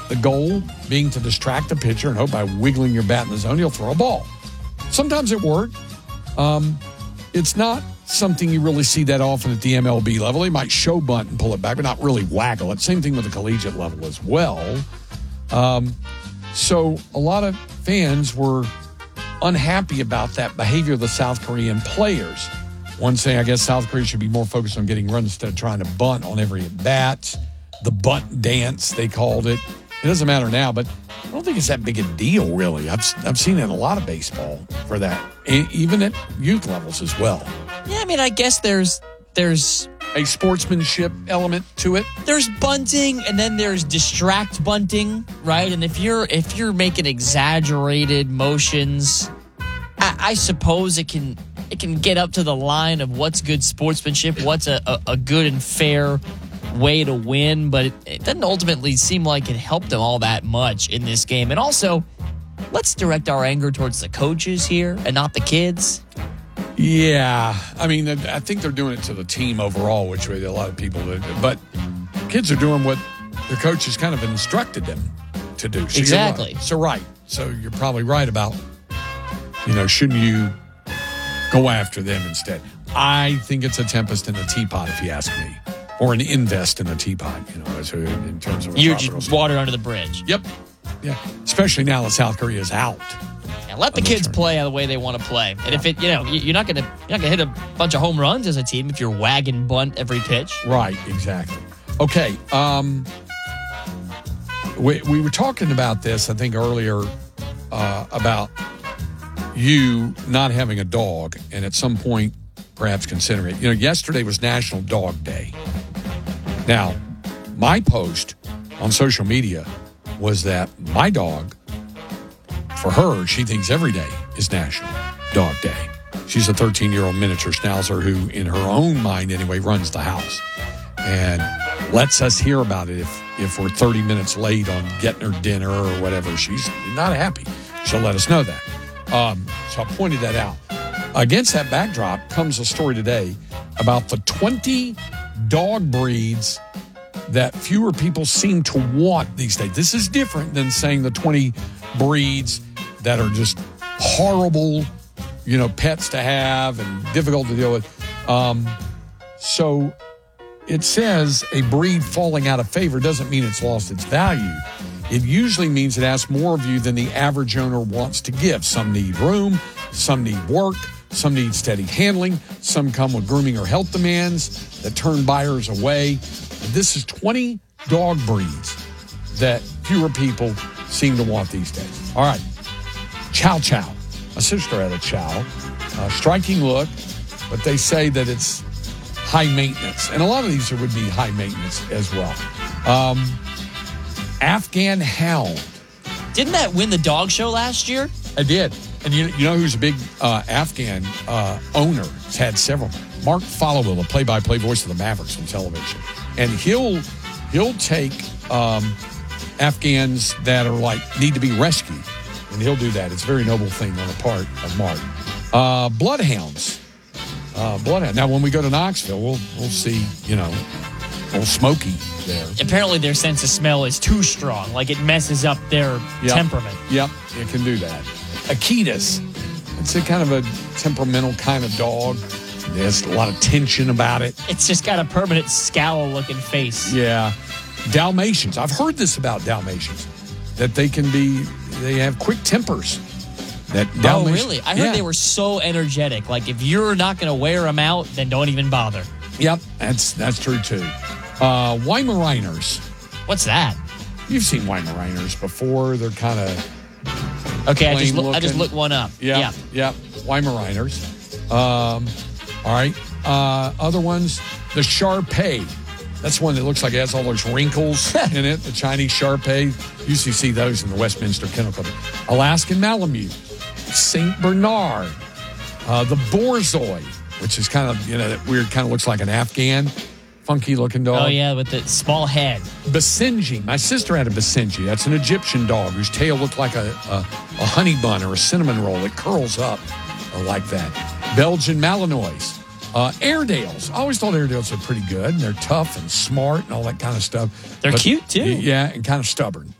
The goal being to distract the pitcher and hope by wiggling your bat in the zone, you'll throw a ball. Sometimes it worked. It's not something you really see that often at the MLB level. They might show bunt and pull it back, but not really waggle it. Same thing with the collegiate level as well. So a lot of fans were unhappy about that behavior of the South Korean players. One saying, I guess South Korea should be more focused on getting runs instead of trying to bunt on every at-bat. The bunt dance, they called it. It doesn't matter now, but I don't think it's that big a deal, really. I've seen it in a lot of baseball for that, even at youth levels as well. Yeah, I mean, I guess there's a sportsmanship element to it. There's bunting, and then there's distract bunting, right? And if you're making exaggerated motions, I suppose it can get up to the line of what's good sportsmanship, what's a good and fair way to win, but it doesn't ultimately seem like it helped them all that much in this game. And also, let's direct our anger towards the coaches here and not the kids. Yeah, I mean, I think they're doing it to the team overall, which way a lot of people do. But kids are doing what their coaches kind of instructed them to do. So exactly. So you're probably right about, shouldn't you go after them instead? I think it's a tempest in a teapot, if you ask me. Or an invest in a teapot, in terms of you're just water under the bridge. Yep. Yeah. Especially now that South Korea is out. Yeah, let the kids play the way they want to play. And if you're not gonna hit a bunch of home runs as a team if you're wagging bunt every pitch. Right, exactly. Okay. We were talking about this, I think, earlier about you not having a dog, and at some point perhaps consider it. Yesterday was National Dog Day. Now, my post on social media was that my dog, for her, she thinks every day is National Dog Day. She's a 13-year-old miniature schnauzer who, in her own mind anyway, runs the house and lets us hear about it if we're 30 minutes late on getting her dinner or whatever. She's not happy. She'll let us know that. So I pointed that out. Against that backdrop comes a story today about the 20 dog breeds that fewer people seem to want these days. This is different than saying the 20 breeds that are just horrible, pets to have and difficult to deal with. So it says a breed falling out of favor doesn't mean it's lost its value. It usually means it asks more of you than the average owner wants to give. Some need room, some need work, some need steady handling, some come with grooming or health demands that turn buyers away. This is 20 dog breeds that fewer people seem to want these days. All right. Chow Chow. My sister had a Chow. Striking look, but they say that it's high maintenance. And a lot of these would be high maintenance as well. Afghan Hound. Didn't that win the dog show last year? I did. And you know who's a big Afghan owner? He's had several. Mark Followill, the play-by-play voice of the Mavericks on television. And he'll take Afghans that are need to be rescued. And he'll do that. It's a very noble thing on the part of Mark. Bloodhounds. Bloodhound. Now, when we go to Knoxville, we'll see, old Smokey there. Apparently their sense of smell is too strong. Like it messes up their temperament. Yep, it can do that. Akitas. It's a kind of a temperamental kind of dog. There's a lot of tension about it. It's just got a permanent scowl-looking face. Yeah. Dalmatians. I've heard this about Dalmatians, that they have quick tempers. Oh, really? I heard they were so energetic. Like, if you're not going to wear them out, then don't even bother. Yep, that's true, too. Weimaraners. What's that? You've seen Weimaraners before. They're kind of okay, I just looked one up. Yeah. Weimaraners. All right. Other ones, the Shar-Pei. That's one that looks like it has all those wrinkles in it, the Chinese Shar-Pei. You usually see those in the Westminster Kennel Club. Alaskan Malamute, St. Bernard, the Borzoi, which is kind of, that weird, kind of looks like an Afghan, funky-looking dog. Oh, yeah, with the small head. Basenji. My sister had a Basenji. That's an Egyptian dog whose tail looked like a honey bun or a cinnamon roll. It curls up like that. Belgian Malinois. Airedales. I always thought Airedales are pretty good. And they're tough and smart and all that kind of stuff. They're cute, too. Yeah, and kind of stubborn.